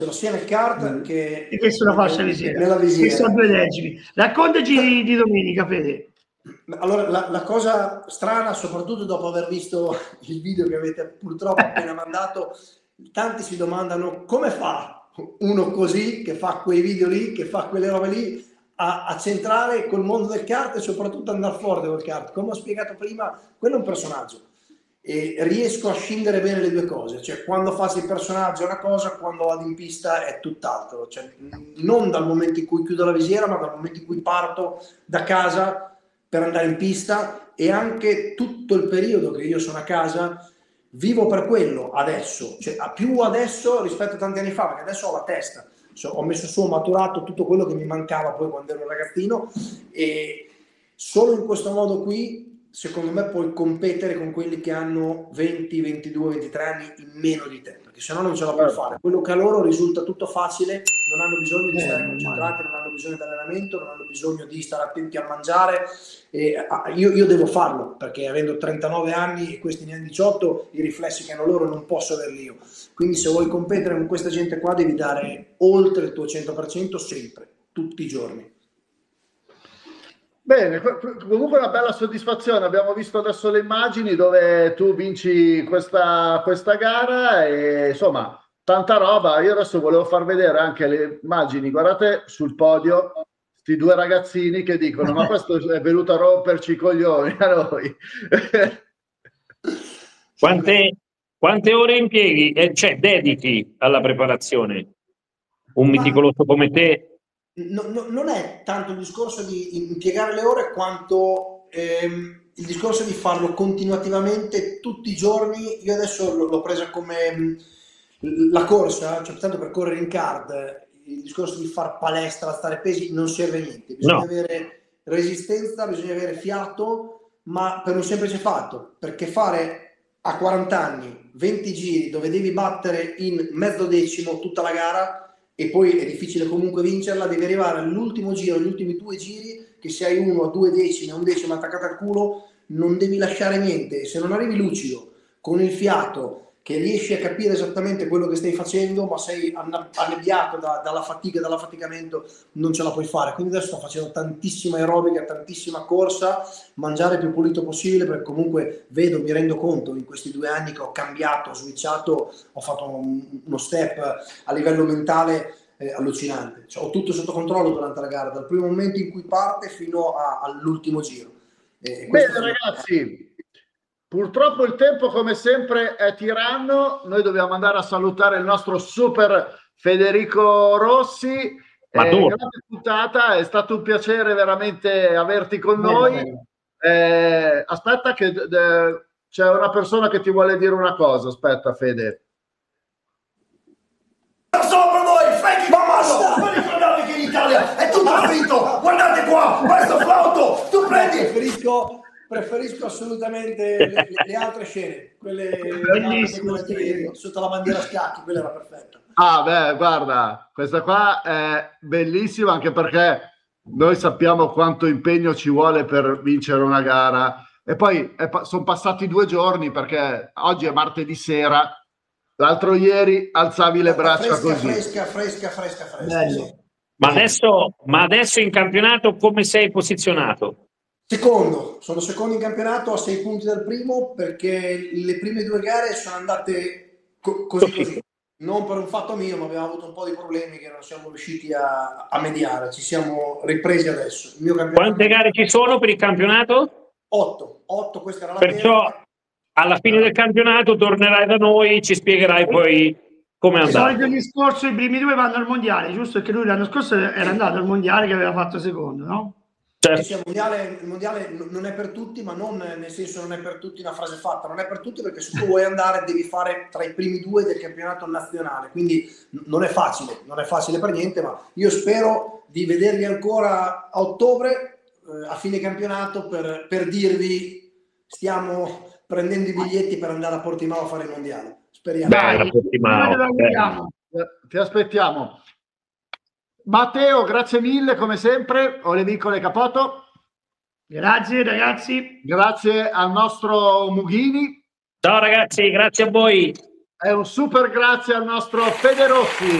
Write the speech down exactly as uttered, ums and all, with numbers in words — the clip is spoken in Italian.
sia nel kart mm. che, e che sulla fascia visiera. Nella visiera. Sono due decimi. Raccontaci di, di domenica, Fede. Allora, la, la cosa strana, soprattutto dopo aver visto il video che avete purtroppo appena mandato, tanti si domandano come fa uno così, che fa quei video lì, che fa quelle robe lì, a, a centrare col mondo del kart e soprattutto andare fuori dal kart. Come ho spiegato prima, quello è un personaggio. E riesco a scindere bene le due cose, cioè quando faccio il personaggio è una cosa, quando vado in pista è tutt'altro, cioè, non dal momento in cui chiudo la visiera, ma dal momento in cui parto da casa per andare in pista, e anche tutto il periodo che io sono a casa vivo per quello adesso, cioè più adesso rispetto a tanti anni fa, perché adesso ho la testa, cioè, ho messo su, ho maturato tutto quello che mi mancava poi quando ero un ragazzino, e solo in questo modo qui secondo me puoi competere con quelli che hanno venti, ventidue, ventitré anni in meno di te, perché se no non ce la puoi fare. Quello che a loro risulta tutto facile, non hanno bisogno di stare concentrati, non hanno bisogno di allenamento, non hanno bisogno di stare attenti a mangiare. E io, io devo farlo, perché avendo trentanove anni e questi ne hanno diciotto, i riflessi che hanno loro non posso averli io. Quindi se vuoi competere con questa gente qua devi dare oltre il tuo cento per cento sempre, tutti i giorni. Bene, comunque una bella soddisfazione. Abbiamo visto adesso le immagini dove tu vinci questa, questa gara e insomma tanta roba. Io adesso volevo far vedere anche le immagini. Guardate sul podio questi due ragazzini che dicono ma questo è venuto a romperci i coglioni a noi. Quante, quante ore impieghi, eh, cioè dedichi alla preparazione un meticoloso come te? No, no, non è tanto il discorso di impiegare le ore quanto ehm, il discorso di farlo continuativamente tutti i giorni. Io adesso l'ho presa come mh, la corsa, cioè tanto per correre in kart, il discorso di far palestra, stare pesi non serve a niente, bisogna no. avere resistenza, bisogna avere fiato, ma per un semplice fatto, perché fare a quaranta anni venti giri dove devi battere in mezzo decimo tutta la gara e poi è difficile comunque vincerla, devi arrivare all'ultimo giro, agli ultimi due giri, che se hai uno a due decimi, a un decimo attaccato al culo, non devi lasciare niente. Se non arrivi lucido, con il fiato, che riesci a capire esattamente quello che stai facendo, ma sei annebbiato da, dalla fatica, dall'affaticamento, non ce la puoi fare. Quindi adesso sto facendo tantissima aerobica, tantissima corsa, mangiare il più pulito possibile, perché comunque vedo, mi rendo conto in questi due anni che ho cambiato, ho switchato, ho fatto un, uno step a livello mentale eh, allucinante. Cioè, ho tutto sotto controllo durante la gara, dal primo momento in cui parte fino a, all'ultimo giro. Eh, Bene ragazzi, purtroppo il tempo come sempre è tiranno, noi dobbiamo andare a salutare il nostro super Federico Rossi. Eh, grande puntata, è stato un piacere veramente averti con noi. Eh, aspetta che c'è una persona che ti vuole dire una cosa, aspetta Fede. Solo per voi, Frankie Mamasta! Non ricordate che in Italia è tutto finto, guardate qua, questo flauto, tu prendi! Preferisco... Preferisco assolutamente le, le altre scene, quelle, quelle di, sotto la bandiera scacchi, quella era perfetta. Ah beh, guarda, questa qua è bellissima anche perché noi sappiamo quanto impegno ci vuole per vincere una gara e poi pa- sono passati due giorni perché oggi è martedì sera, l'altro ieri alzavi le braccia fresca, così. Fresca, fresca, fresca, fresca. Sì. Ma adesso, ma adesso in campionato come sei posizionato? Secondo, sono secondo in campionato a sei punti dal primo perché le prime due gare sono andate co- così così, non per un fatto mio, ma abbiamo avuto un po' di problemi che non siamo riusciti a, a mediare, ci siamo ripresi adesso. Il mio campionato... Quante gare ci sono per il campionato? Otto, otto, questa era la Perciò terza. Alla fine del campionato tornerai da noi, ci spiegherai poi come è andato. Solito discorso, i primi due vanno al mondiale, giusto? Perché lui l'anno scorso era andato al mondiale che aveva fatto secondo, no? Certo. Sì, il, mondiale, il mondiale non è per tutti, ma non nel senso non è per tutti una frase fatta, non è per tutti perché se tu vuoi andare devi fare tra i primi due del campionato nazionale, quindi non è facile, non è facile per niente, ma io spero di vedervi ancora a ottobre, eh, a fine campionato, per, per dirvi stiamo prendendo i biglietti per andare a Portimao a fare il mondiale. Speriamo. Dai, Portimao, ti aspettiamo. Matteo, grazie mille come sempre. Olevicole Capoto. Grazie ragazzi. Grazie al nostro Mughini. Ciao ragazzi, grazie a voi. E un super grazie al nostro Fede Rossi.